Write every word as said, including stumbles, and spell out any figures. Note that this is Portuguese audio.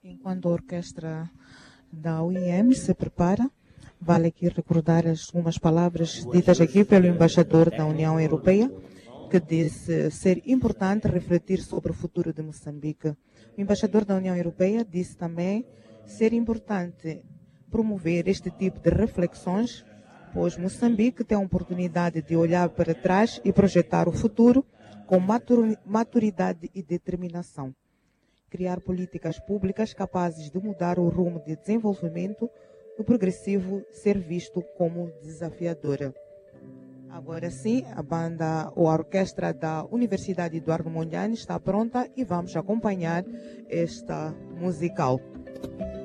Enquanto a orquestra da U I M se prepara, vale aqui recordar as umas palavras ditas aqui pelo embaixador da União Europeia, que disse ser importante refletir sobre o futuro de Moçambique. O embaixador da União Europeia disse também ser importante promover este tipo de reflexões, pois Moçambique tem a oportunidade de olhar para trás e projetar o futuro com maturidade e determinação. Criar políticas públicas capazes de mudar o rumo de desenvolvimento do progressivo ser visto como desafiadora. Agora sim, a banda ou a orquestra da Universidade Eduardo Mondlane está pronta e vamos acompanhar esta musical.